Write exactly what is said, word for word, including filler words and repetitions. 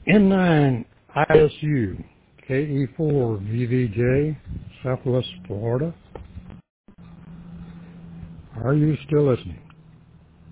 N nine I S U, K E four V V J, Southwest Florida. Are you still listening?